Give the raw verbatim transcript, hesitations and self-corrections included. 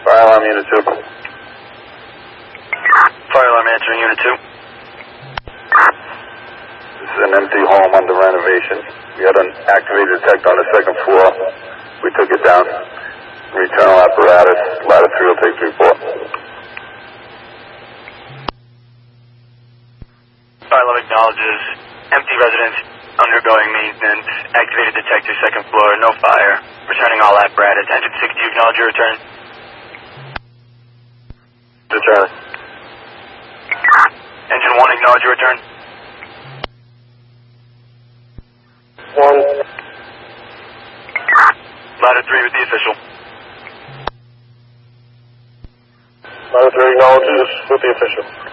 Fire alarm unit two. Fire alarm answering unit two. This is an empty home under renovation. We had an activated detector on the second floor. We took it down. Internal apparatus. Ladder three will take three four. Fire alarm acknowledges empty residence undergoing maintenance. Activated detector second floor. No fire. Returning all apparatus. Engine six, do you acknowledge your return? Return. Engine one, acknowledge your return. One. Ladder three with the official. Ladder three acknowledges with the official.